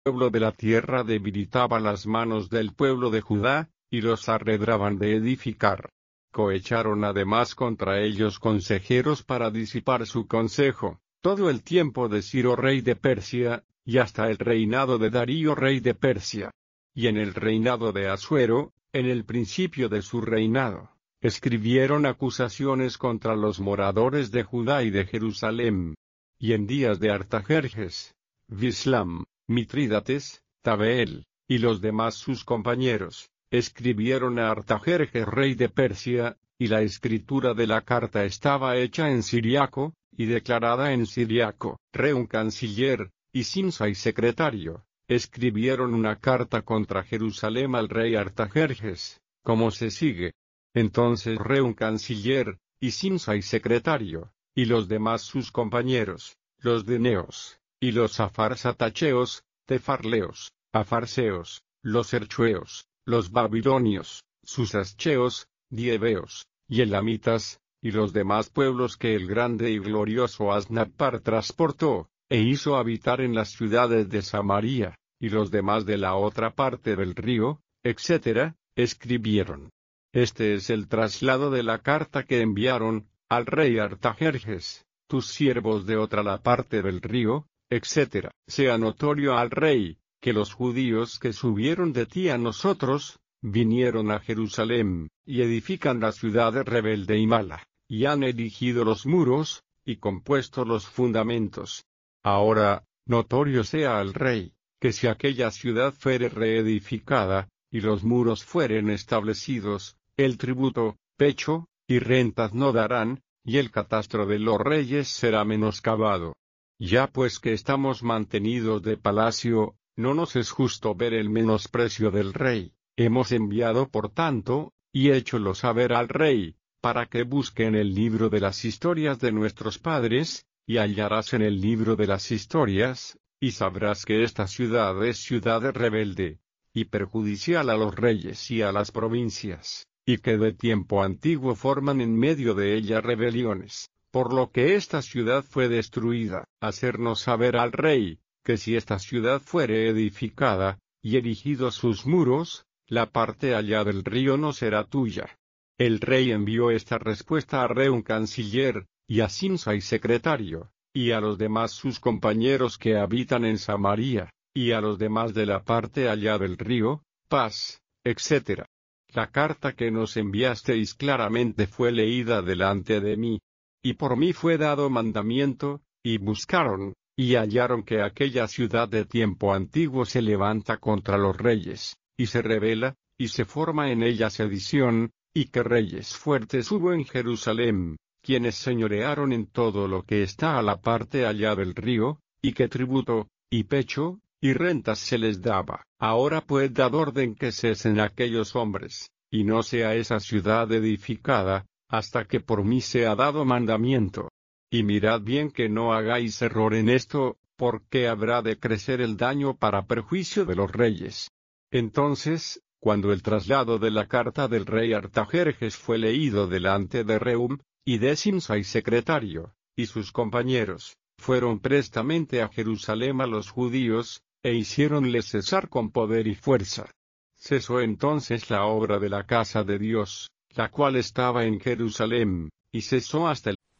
pueblo de la tierra debilitaba las manos del pueblo de Judá, y los arredraban de edificar. Cohecharon además contra ellos consejeros para disipar su consejo, todo el tiempo de Ciro rey de Persia, y hasta el reinado de Darío rey de Persia. Y en el reinado de Asuero, en el principio de su reinado, escribieron acusaciones contra los moradores de Judá y de Jerusalén. Y en días de Artajerjes, Bislam, Mitrídates, Tabeel, y los demás sus compañeros, escribieron a Artajerjes rey de Persia, y la escritura de la carta estaba hecha en siriaco, y declarada en siriaco. Reum canciller, y Simsai secretario, escribieron una carta contra Jerusalén al rey Artajerjes, como se sigue. Entonces Reum canciller, y Simsai secretario, y los demás sus compañeros, los deneos, y los afarsatacheos, tefarleos, afarseos, los erchueos, los babilonios, sus ascheos, dieveos, y elamitas, y los demás pueblos que el grande y glorioso Asnapar transportó, e hizo habitar en las ciudades de Samaria, y los demás de la otra parte del río, etc., escribieron. Este es el traslado de la carta que enviaron al rey Artajerjes, tus siervos de otra la parte del río, etc. Sea notorio al rey, que los judíos que subieron de ti a nosotros, vinieron a Jerusalén, y edifican la ciudad rebelde y mala, y han erigido los muros, y compuesto los fundamentos. Ahora, notorio sea al rey, que si aquella ciudad fuere reedificada, y los muros fueren establecidos, el tributo, pecho, y rentas no darán, y el catastro de los reyes será menoscabado. Ya pues que estamos mantenidos de palacio, no nos es justo ver el menosprecio del rey. Hemos enviado por tanto, y hécholo saber al rey, para que busque en el libro de las historias de nuestros padres, y hallarás en el libro de las historias, y sabrás que esta ciudad es ciudad rebelde, y perjudicial a los reyes y a las provincias, y que de tiempo antiguo forman en medio de ella rebeliones, por lo que esta ciudad fue destruida. Hacernos saber al rey, que si esta ciudad fuere edificada, y erigidos sus muros, la parte allá del río no será tuya. El rey envió esta respuesta a Reum canciller, y a Simsai secretario, y a los demás sus compañeros que habitan en Samaria, y a los demás de la parte allá del río, paz, etc. La carta que nos enviasteis claramente fue leída delante de mí, y por mí fue dado mandamiento, y buscaron, y hallaron que aquella ciudad de tiempo antiguo se levanta contra los reyes, y se rebela, y se forma en ella sedición, y que reyes fuertes hubo en Jerusalén, quienes señorearon en todo lo que está a la parte allá del río, y que tributo, y pecho, y rentas se les daba. Ahora pues dad orden que cesen aquellos hombres, y no sea esa ciudad edificada, hasta que por mí sea dado mandamiento. Y mirad bien que no hagáis error en esto, porque habrá de crecer el daño para perjuicio de los reyes. Entonces, cuando el traslado de la carta del rey Artajerjes fue leído delante de Reum, y de Simsai secretario, y sus compañeros, fueron prestamente a Jerusalén a los judíos, e hiciéronles cesar con poder y fuerza. Cesó entonces la obra de la casa de Dios, la cual estaba en Jerusalén, y cesó hasta el